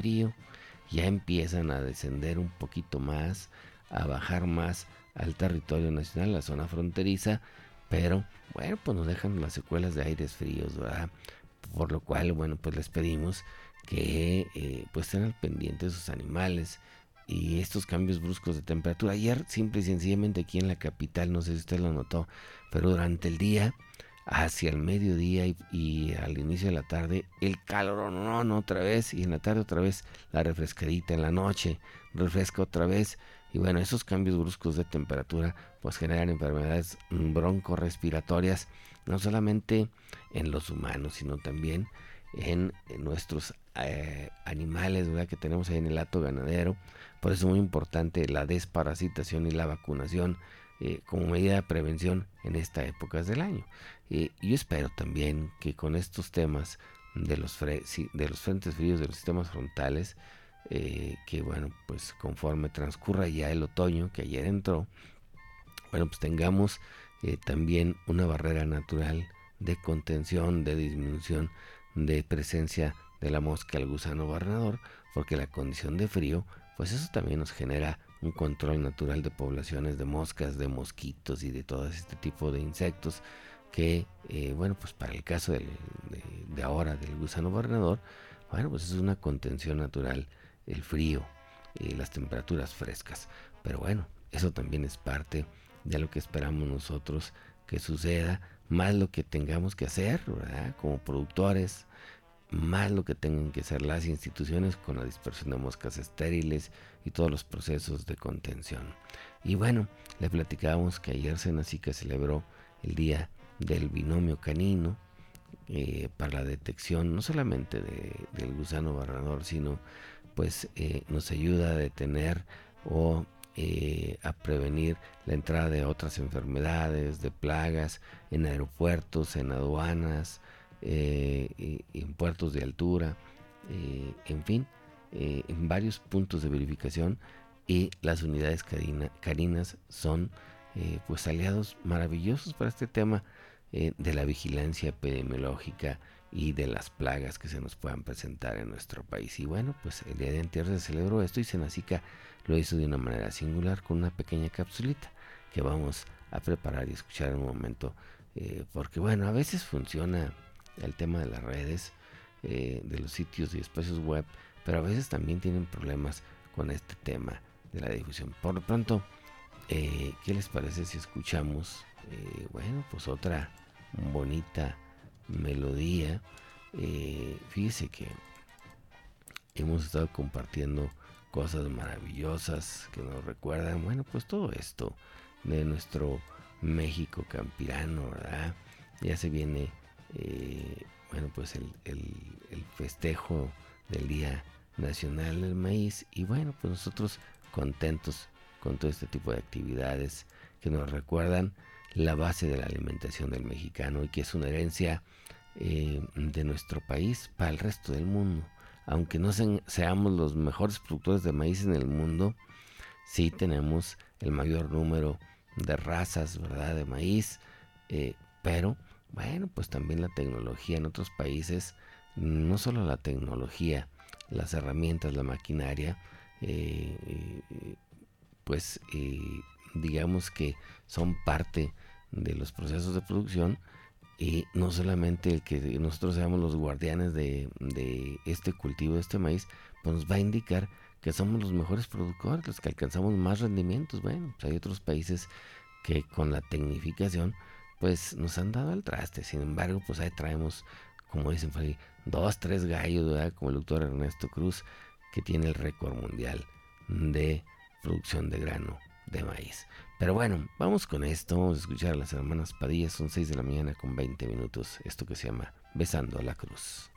frío, ya empiezan a descender un poquito más, a bajar más al territorio nacional, la zona fronteriza, pero bueno, pues nos dejan las secuelas de aires fríos, ¿verdad? Por lo cual, bueno, pues les pedimos que pues estén al pendiente de sus animales y estos cambios bruscos de temperatura. Ayer, simple y sencillamente aquí en la capital, no sé si usted lo notó, pero durante el día, hacia el mediodía y al inicio de la tarde, el calor, no, otra vez, y en la tarde otra vez la refrescadita, en la noche refresca otra vez. Y bueno, esos cambios bruscos de temperatura pues generan enfermedades broncorespiratorias, no solamente en los humanos, sino también en nuestros animales, ¿verdad?, que tenemos ahí en el hato ganadero. Por eso es muy importante la desparasitación y la vacunación como medida de prevención en esta época del año. Yo espero también que con estos temas de los frentes fríos, de los sistemas frontales, que bueno, pues conforme transcurra ya el otoño, que ayer entró, bueno, pues tengamos también una barrera natural de contención, de disminución de presencia de la mosca, el gusano barrenador, porque la condición de frío, pues eso también nos genera un control natural de poblaciones de moscas, de mosquitos y de todo este tipo de insectos que, bueno, pues para el caso de ahora del gusano barrenador, bueno, pues es una contención natural el frío, las temperaturas frescas. Pero bueno, eso también es parte de lo que esperamos nosotros que suceda, más lo que tengamos que hacer, ¿verdad?, como productores, más lo que tengan que hacer las instituciones con la dispersión de moscas estériles y todos los procesos de contención. Y bueno, le platicábamos que ayer Senacica celebró el Día del Binomio Canino para la detección no solamente del gusano barrenador, sino pues nos ayuda a detener o a prevenir la entrada de otras enfermedades, de plagas en aeropuertos, en aduanas, en puertos de altura, en fin, en varios puntos de verificación, y las unidades caninas son pues aliados maravillosos para este tema de la vigilancia epidemiológica y de las plagas que se nos puedan presentar en nuestro país. Y bueno, pues el día de anterior se celebró esto y Senacica lo hizo de una manera singular con una pequeña capsulita que vamos a preparar y escuchar en un momento, porque bueno, a veces funciona el tema de las redes, de los sitios y espacios web, pero a veces también tienen problemas con este tema de la difusión. Por lo pronto, ¿qué les parece si escuchamos, bueno, pues otra bonita melodía? Fíjese que hemos estado compartiendo cosas maravillosas que nos recuerdan, bueno, pues todo esto de nuestro México campirano, ¿verdad? Ya se viene, bueno, pues el festejo del Día Nacional del Maíz, y bueno, pues nosotros contentos con todo este tipo de actividades que nos recuerdan la base de la alimentación del mexicano y que es una herencia de nuestro país para el resto del mundo. Aunque no seamos los mejores productores de maíz en el mundo, sí tenemos el mayor número de razas, ¿verdad?, de maíz, pero bueno, pues también la tecnología en otros países, no solo la tecnología, las herramientas, la maquinaria, pues digamos que son parte de los procesos de producción, y no solamente el que nosotros seamos los guardianes de este cultivo, de este maíz, pues nos va a indicar que somos los mejores productores, los que alcanzamos más rendimientos. Bueno, pues hay otros países que con la tecnificación pues nos han dado el traste. Sin embargo, pues ahí traemos, como dicen por ahí, 2, 3 gallos, ¿verdad?, como el doctor Ernesto Cruz, que tiene el récord mundial de producción de grano de maíz. Pero bueno, vamos con esto, vamos a escuchar a las hermanas Padilla, son 6 de la mañana con 20 minutos, esto que se llama Besando a la Cruz.